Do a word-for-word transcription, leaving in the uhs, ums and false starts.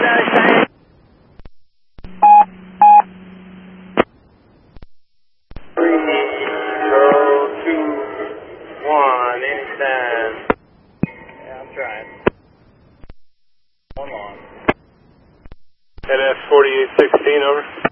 Yeah, I'm trying. One long. N S forty-eight sixteen, over.